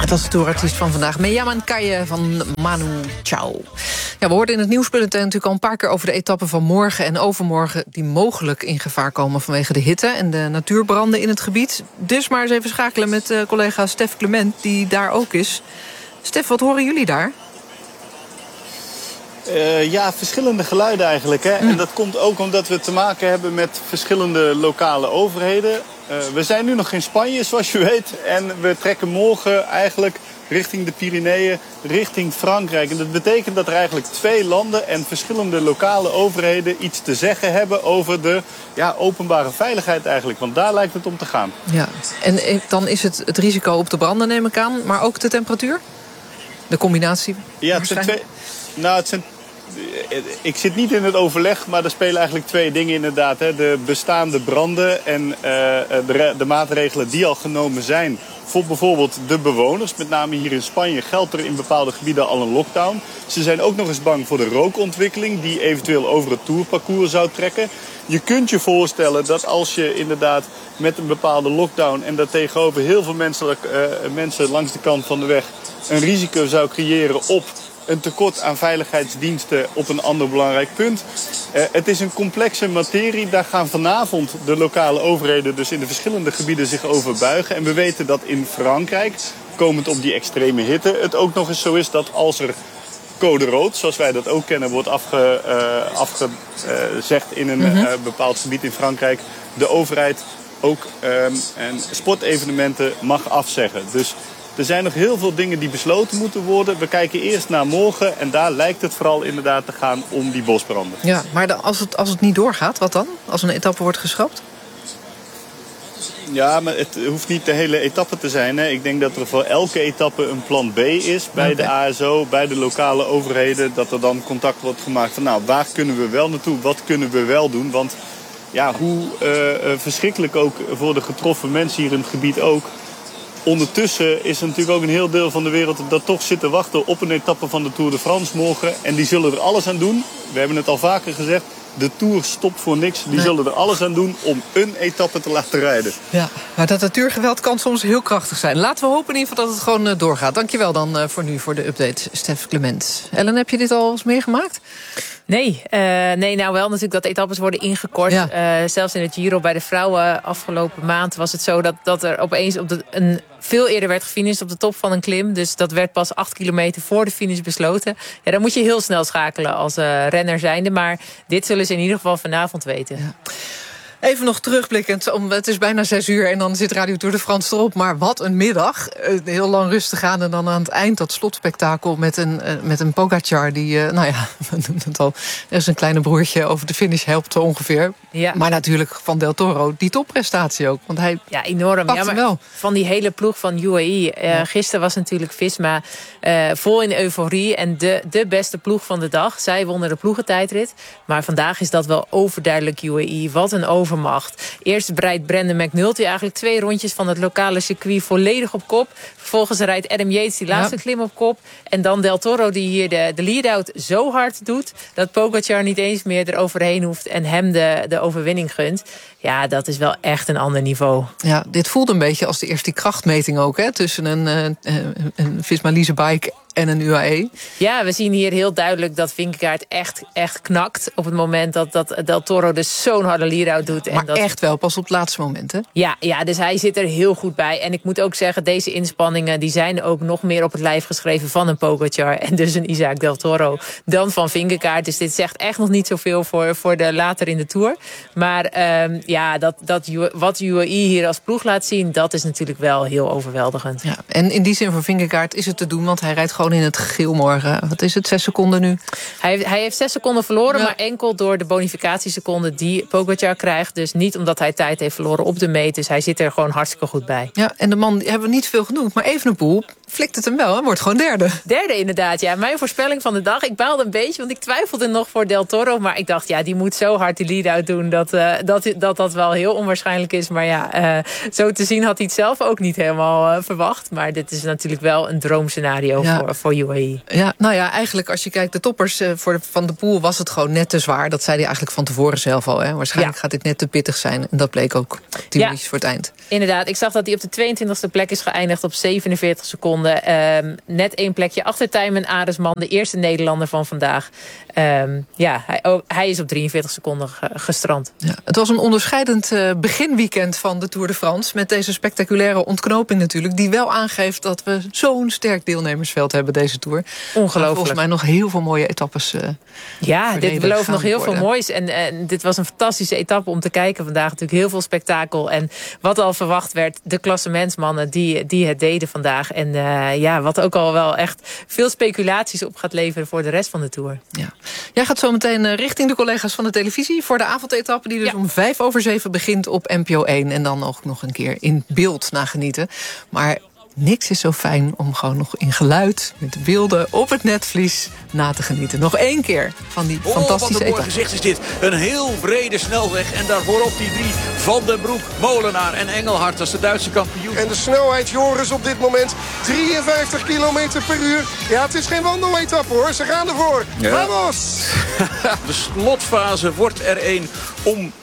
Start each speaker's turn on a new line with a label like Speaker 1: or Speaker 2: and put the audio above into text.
Speaker 1: Het was de tourartiest van vandaag. Meyaman Kaye van Manu Chao. Ja, we hoorden in het nieuwsbulletin natuurlijk al een paar keer over de etappen van morgen en overmorgen die mogelijk in gevaar komen vanwege de hitte en de natuurbranden in het gebied. Dus maar eens even schakelen met collega Stef Clement, die daar ook is. Stef, wat horen jullie daar?
Speaker 2: Ja, verschillende geluiden eigenlijk. Hè? En dat komt ook omdat we te maken hebben met verschillende lokale overheden. We zijn nu nog in Spanje, zoals je weet. En we trekken morgen eigenlijk richting de Pyreneeën, richting Frankrijk. En dat betekent dat er eigenlijk 2 landen en verschillende lokale overheden iets te zeggen hebben over de openbare veiligheid eigenlijk. Want daar lijkt het om te gaan.
Speaker 1: Ja, en dan is het risico op de branden, neem ik aan, maar ook de temperatuur? De combinatie?
Speaker 2: Ja, het zijn 2... Nou, ik zit niet in het overleg, maar er spelen eigenlijk 2 dingen inderdaad. Hè. De bestaande branden en de maatregelen die al genomen zijn voor bijvoorbeeld de bewoners. Met name hier in Spanje geldt er in bepaalde gebieden al een lockdown. Ze zijn ook nog eens bang voor de rookontwikkeling die eventueel over het tourparcours zou trekken. Je kunt je voorstellen dat als je inderdaad met een bepaalde lockdown en daartegenover heel veel mensen langs de kant van de weg een risico zou creëren op een tekort aan veiligheidsdiensten op een ander belangrijk punt. Het is een complexe materie. Daar gaan vanavond de lokale overheden dus in de verschillende gebieden zich over buigen. En we weten dat in Frankrijk, komend op die extreme hitte, het ook nog eens zo is dat als er code rood, zoals wij dat ook kennen, wordt afgezegd in een bepaald gebied in Frankrijk, de overheid ook sportevenementen mag afzeggen. Dus er zijn nog heel veel dingen die besloten moeten worden. We kijken eerst naar morgen en daar lijkt het vooral inderdaad te gaan om die bosbranden.
Speaker 1: Ja, maar als het niet doorgaat, wat dan? Als een etappe wordt geschrapt?
Speaker 2: Ja, maar het hoeft niet de hele etappe te zijn. Hè. Ik denk dat er voor elke etappe een plan B is bij de ASO, bij de lokale overheden. Dat er dan contact wordt gemaakt van waar kunnen we wel naartoe, wat kunnen we wel doen. Want ja, hoe verschrikkelijk ook voor de getroffen mensen hier in het gebied ook. Ondertussen is er natuurlijk ook een heel deel van de wereld dat toch zit te wachten op een etappe van de Tour de France morgen. En die zullen er alles aan doen. We hebben het al vaker gezegd. De Tour stopt voor niks. Die zullen er alles aan doen om een etappe te laten rijden.
Speaker 1: Ja, maar dat natuurgeweld kan soms heel krachtig zijn. Laten we hopen in ieder geval dat het gewoon doorgaat. Dankjewel dan voor nu voor de update, Stef Clement. Ellen, heb je dit al eens meegemaakt?
Speaker 3: Nee, nou wel natuurlijk dat etappes worden ingekort. Ja. Zelfs in het Giro bij de vrouwen afgelopen maand was het zo dat er opeens veel eerder werd gefinished op de top van een klim. Dus dat werd pas 8 kilometer voor de finish besloten. Ja, dan moet je heel snel schakelen als renner zijnde. Maar dit zullen ze in ieder geval vanavond weten. Ja.
Speaker 1: Even nog terugblikkend, het is bijna 6 uur en dan zit Radio Tour de France erop. Maar wat een middag. Heel lang rustig aan en dan aan het eind dat slotspektakel met een Pogacar die, we noemen het al, er is een kleine broertje over de finish helpt ongeveer. Ja. Maar natuurlijk van Del Toro, die topprestatie ook. Want hij
Speaker 3: enorm.
Speaker 1: pakt hem wel.
Speaker 3: Van die hele ploeg van UAE. Gisteren was natuurlijk Visma vol in euforie en de beste ploeg van de dag. Zij wonnen de ploegentijdrit. Maar vandaag is dat wel overduidelijk UAE. Wat een overmacht. Eerst breidt Brandon McNulty eigenlijk 2 rondjes van het lokale circuit volledig op kop. Vervolgens rijdt Adam Yates die laatste klim op kop. En dan Del Toro die hier de lead-out zo hard doet dat Pogacar niet eens meer eroverheen hoeft en hem de overwinning gunt. Ja, dat is wel echt een ander niveau.
Speaker 1: Ja, dit voelt een beetje als de eerste krachtmeting ook, hè, tussen een Visma Lease Bike en een UAE.
Speaker 3: Ja, we zien hier heel duidelijk dat Vingegaard echt knakt op het moment dat Del Toro dus zo'n harde lead-out doet.
Speaker 1: Maar echt wel, pas op het laatste moment, hè?
Speaker 3: Ja, dus hij zit er heel goed bij. En ik moet ook zeggen, deze inspanningen die zijn ook nog meer op het lijf geschreven van een Pogacar en dus een Isaac Del Toro dan van Vingegaard. Dus dit zegt echt nog niet zoveel voor de later in de Tour. Maar wat UAE hier als ploeg laat zien, dat is natuurlijk wel heel overweldigend.
Speaker 1: Ja, en in die zin voor Vingegaard is het te doen, want hij rijdt gewoon in het geel morgen. Wat is het, 6 seconden nu?
Speaker 3: Hij heeft 6 seconden verloren, maar enkel door de bonificatieseconden die Pogacar krijgt. Dus niet omdat hij tijd heeft verloren op de meet. Dus hij zit er gewoon hartstikke goed bij.
Speaker 1: Ja, en de man, die hebben we niet veel genoemd, maar Evenepoel flikt het hem wel, hij wordt gewoon derde.
Speaker 3: Derde inderdaad, ja. Mijn voorspelling van de dag, ik baalde een beetje, want ik twijfelde nog voor Del Toro. Maar ik dacht, die moet zo hard die lead-out doen dat wel heel onwaarschijnlijk is. Maar zo te zien had hij het zelf ook niet helemaal verwacht. Maar dit is natuurlijk wel een droomscenario voor UAE.
Speaker 1: Ja, nou ja, eigenlijk als je kijkt, de toppers van de pool was het gewoon net te zwaar. Dat zei hij eigenlijk van tevoren zelf al. Hè. Waarschijnlijk gaat dit net te pittig zijn. En dat bleek ook 10 minuutjes voor het eind.
Speaker 3: Inderdaad, ik zag dat hij op de 22e plek is geëindigd op 47 seconden. Net 1 plekje achter Tijmen Aresman, de eerste Nederlander van vandaag. Hij is op 43 seconden gestrand. Ja,
Speaker 1: het was een onderscheidend beginweekend van de Tour de France. Met deze spectaculaire ontknoping natuurlijk. Die wel aangeeft dat we zo'n sterk deelnemersveld hebben deze Tour.
Speaker 3: Ongelooflijk.
Speaker 1: Volgens mij nog heel veel mooie etappes.
Speaker 3: Dit belooft nog heel veel moois. En dit was een fantastische etappe om te kijken vandaag. Natuurlijk heel veel spektakel. En wat al verwacht werd, de klassementsmannen die het deden vandaag. En wat ook al wel echt veel speculaties op gaat leveren voor de rest van de Tour.
Speaker 1: Ja. Jij gaat zo meteen richting de collega's van de televisie voor de avondetappe die dus om 6:05 begint op NPO 1. En dan ook nog een keer in beeld nagenieten. Maar niks is zo fijn om gewoon nog in geluid, met de beelden op het netvlies na te genieten. Nog 1 keer van die fantastische etappe.
Speaker 4: Wat een mooi gezicht is dit. Een heel brede snelweg. En daarvoorop die 3 Van den Broek, Molenaar en Engelhard als de Duitse kampioen.
Speaker 5: En de snelheid, Joris, op dit moment 53 kilometer per uur. Ja, het is geen wandeletappe hoor. Ze gaan ervoor. Ja. Vamos!
Speaker 4: De slotfase wordt er een om